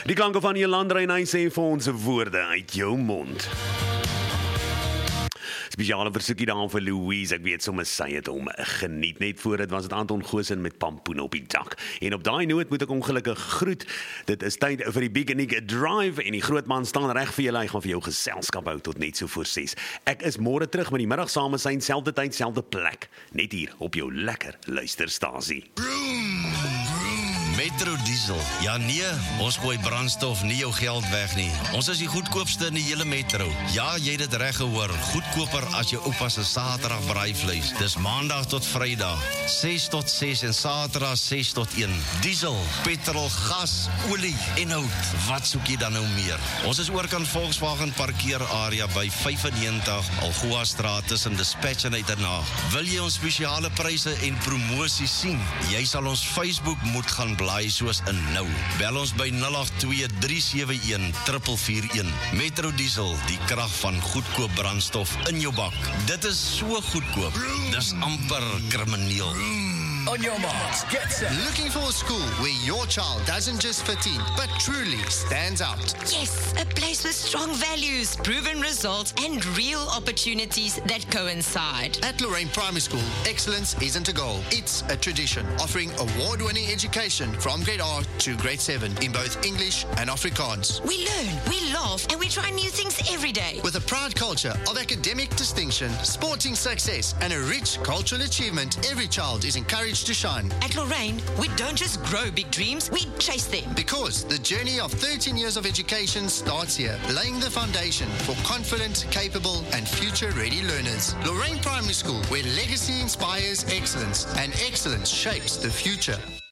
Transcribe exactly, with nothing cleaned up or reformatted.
Die klanke van Jolanda en hy sê vir ons woorde uit jou mond. Spesiale versoekie daar vir Louise, ek weet sommer sy het hom geniet. Net voor dit was het Anton Goosen met Pampoen op die dak. En op daai noot moet ek ongelukkig groet. Dit is tyd vir die Big Nick Drive en die groot man staan reg vir julle. Hy gaan vir jou geselskap hou tot net so voor ses. Ek is môre terug met die middagsamesyn, selfde tyd, selfde plek. Net hier op jou lekker luisterstasie. Metro Diesel. Ja nee, ons gooi brandstof nie jou geld weg nie. Ons is die goedkoopste in die hele metro. Ja, jy het dit reg gehoor. Goedkoper as jou oupa se Saterdag braaivleis. Dis Maandag tot Vrydag, ses tot ses en Saterdag ses tot een. Diesel, petrol, gas, olie en hout. Wat soek jy dan nou meer? Ons is oorkant Volkswagen parkeerarea by vyfennegentig Algoa Straat tussen Dispatch en Uitenhaag. Wil jy ons spesiale pryse en promosies sien? Jy sal ons Facebook moet gaan blaai soos in nou. Bel ons by nul agt twee drie sewe een vier vier een. Metro Diesel, die krag van goedkoop brandstof in jou bak. Dit is so goedkoop. Dis amper krimineel. On your marks, get set. Looking for a school where your child doesn't just fit in, but truly stands out. Yes, a place with strong values, proven results, and real opportunities that coincide. At Lorraine Primary School, excellence isn't a goal, it's a tradition, offering award-winning education from grade R to grade seven in both English and Afrikaans. We learn, we laugh, and we try new things every day. With a proud culture of academic distinction, sporting success, and a rich cultural achievement, every child is encouraged to shine. At Lorraine, we don't just grow big dreams, we chase them. Because the journey of thirteen years of education starts here, laying the foundation for confident, capable, and future-ready learners. Lorraine Primary School, where legacy inspires excellence and excellence shapes the future.